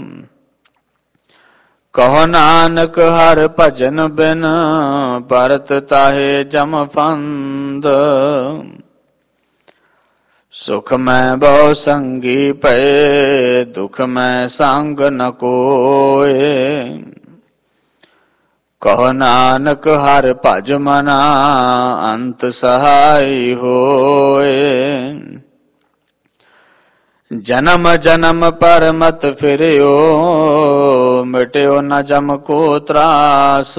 कहो नानक हर भजन बिन परत ताहे जम फंद। सुख में बहु संगी पे दुख में संग न कोय। कहो नानक हर भज मना अंत सहाय होय। जन्म जन्म पर मत फिरियो मिट्यो न जम को त्रास।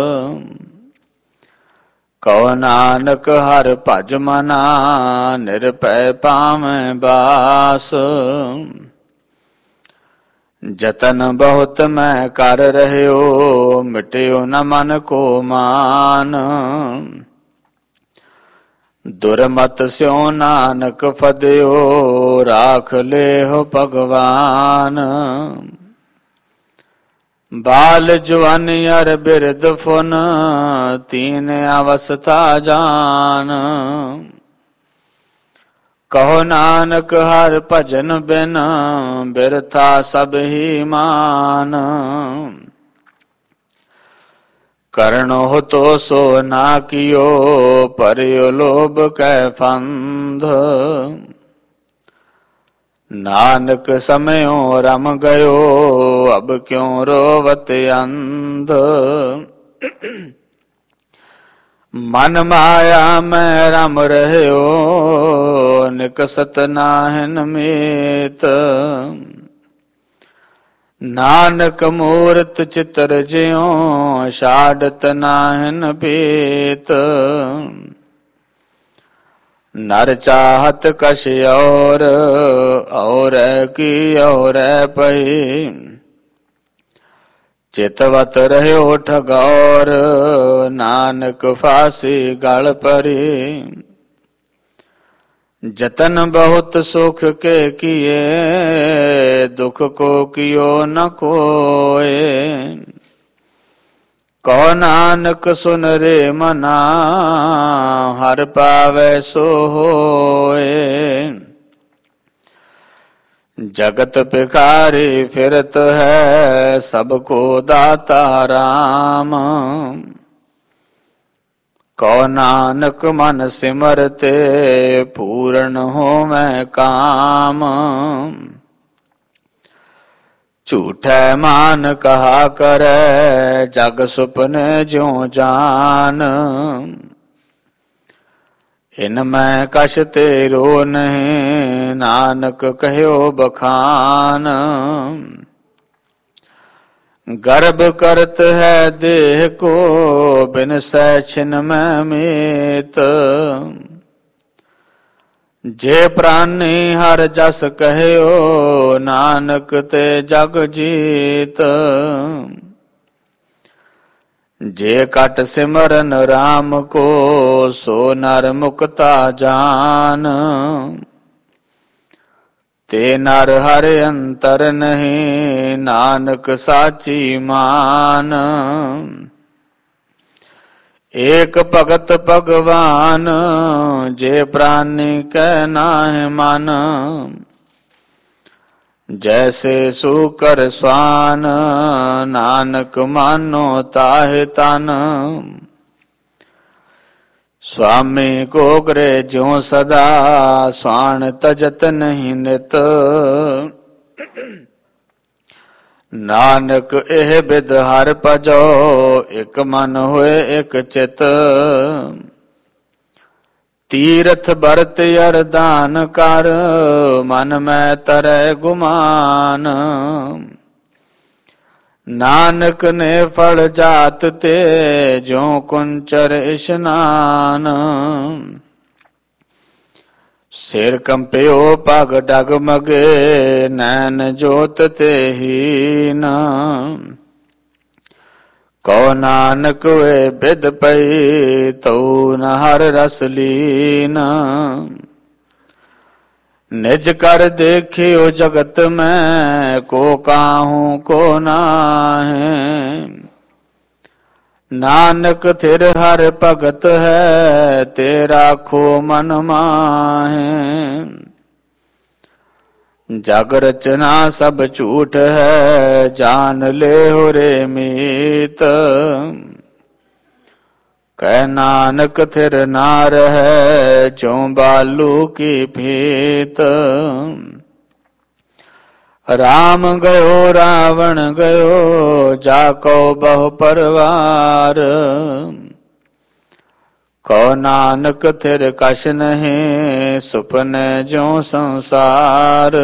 कहो नानक हर भज मना निरभय पावै बास। जतन बहुत मैं कर रह्यो मिट्यो न मन को मान। दुर्मत स्यो नानक फदियो राख ले हो भगवान। बाल जुआन अर बिरद फुन तीन अवस्था जान। कहो नानक हर भजन बिन बिरथा सब ही मान। करनो तो सो ना कियो परियो लोभ कै फंद। नानक समयो रम गयो अब क्यों रोवत अंध। मन माया में रम रह्यो निकसत नाहिन मीत। नानक मूरत चितर ज्यों शाडत नाहिन पीत। नर चाहत कश और की और पही। चितवत रह्यो ठगौर नानक फांसी गल परी। जतन बहुत सुख के किए दुख को कियो न कोय। कहो नानक सुन रे मना हर पावै सो होय। जगत भिखारी फिरत है सबको दाता राम। कहो नानक मन सिमरते पूर्ण हो मैं काम। झूठे मान कहा करे जग सुपने ज्यों जान। इनमें कछ तेरो नहीं नानक कह्यो बखान। गर्भ करत है देह को बिन सै छिन में मीत। जे प्राणी हर जस कह्यो नानक ते जग जीत। जे कट सिमरन राम को सो नर मुक्ता जान। ते नर हर अंतर नहीं नानक साची मान। एक भगत भगवान जे प्राणी कै नाहि मन। जैसे सूकर स्वान नानक मानो ताहि तन। स्वामी को ग्रे ज्यों सदा स्वान तजत नहीं नित। नानक एह बिद हर भजो एक मन होए एक चित। तीरथ बरत अरदान कर मन में तरह गुमान। नानक ने फल जात ते ज्यों कुंचर स्नान। सिर कंप्यो पग डगमगे नैन जोत ते हीन। कहो नानक वे बिद पई तौ न हर रस लीन। निज कर देखियो जगत में को काहू को नाहे। नानक थिर हर भगत है तेरा खो मन माहे। ਜਗ ਰਚਨਾ ਸਭ ਝੂਠ ਹੈ, ਜਾਨ ਲੈ ਹੋ ਰੇ ਮੀਤ। ਕਹਿ ਨਾਨਕ ਥਿਰ ਨਾ ਰਹਿ, ਚੋਂ ਬਾਲੂ ਕੀ ਭੀਤ। ਰਾਮ ਗਇਓ ਰਾਵਣ ਗਇਓ, ਜਾ ਕੋ ਬਹੁ ਪਰਵਾਰ। ਕਉ ਨਾਨਕ ਥਿਰ ਕਛ ਨਹੀਂ, ਸੁਪਨੇ ਜੋ ਸੰਸਾਰ।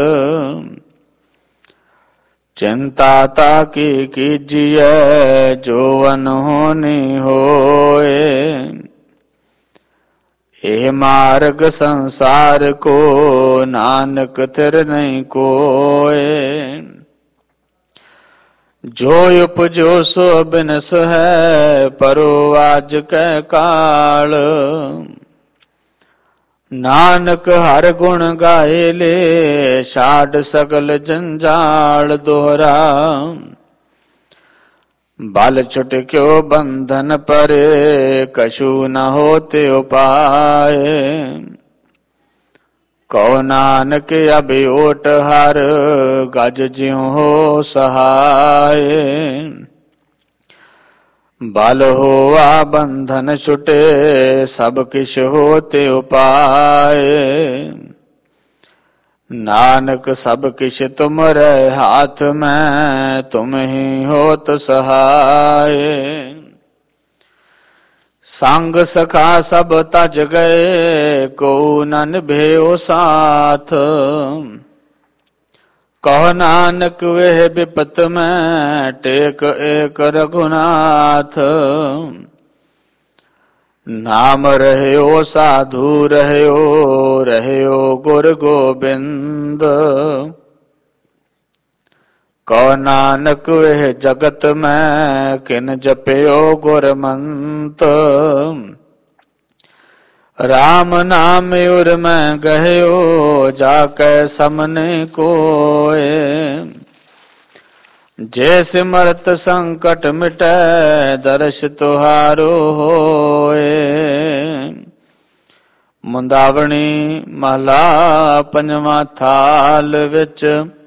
ਚਿੰਤਾ ਤਾ ਕੀ ਕੀਜੀਐ, ਜੋ ਅਨਹੋਨੀ ਹੋਏ। ਇਹ ਮਾਰਗ ਸੰਸਾਰ ਕੋ, ਨਾਨਕ ਥਿਰ ਨਹੀਂ ਕੋਏ। ਜੋ ਉਪਜੋ ਸੋ ਬਿਨਸ ਹੈ, ਪਰੋ ਆਜ ਕੈ ਕਾਲ। ਨਾਨਕ ਹਰ ਗੁਣ ਗਾਏ ਲੈ, ਛਾੜ ਸਗਲ ਜੰਜਾਲ ਦੋਹਰਾ। ਬਲ ਛੁਟਕਿਓ ਬੰਧਨ ਪਰੇ, ਕਛੂ ਨ ਹੋਤੇ ਉਪਾਏ। ਕਉ ਨਾਨਕ ਅਭਿ ਓਟ ਹਰ, ਗਜ ਜਿਉ ਹੋ ਸਹਾਏ। ਬਲ ਹੋਆ ਬੰਧਨ ਛੁਟੇ, ਸਭ ਕਿਛ ਹੋਤੇ ਉਪਾਏ। ਨਾਨਕ ਸਭ ਕਿਛ ਤੁਮਰੇ ਹਾਥ ਮੈਂ, ਤੁਮ ਹੀ ਹੋਤ ਸਹਾਏ। ਸੰਗ ਸਖਾ ਸਭ ਤਜ ਗਏ, ਕੋ ਨ ਨਿਭਿਓ ਸਾਥ। ਕਹੁ ਨਾਨਕ ਵੇਹ ਬਿਪਤ ਮੈਂ, ਟੇਕ ਏਕ ਰਘੁਨਾਥ। ਨਾਮ ਰਹਿਓ ਸਾਧੂ ਰਹਿਓ, ਰਹਿਓ ਗੁਰ ਗੋਬਿੰਦ। ਕਉ ਨਾਨਕ ਵੇਹ ਜਗਤ ਮੈਂ, ਕਿਨ ਜਪਿਓ ਗੁਰਮੰਤ। ਰਾਮ ਨਾਮ ਉਰ ਮੈਂ ਗਹਿਓ, ਜਾ ਕੈ ਸਮਨੇ ਕੋਏ। ਜੇ ਸਿਮਰਤ ਸੰਕਟ ਮਿਟੈ, ਦਰਸ਼ ਤੁਹਾਰੋ ਹੋਏ। ਮੁੰਦਾਵਣੀ ਮਹਲਾ ਪੰਜਵਾਂ। ਥਾਲ ਵਿੱਚ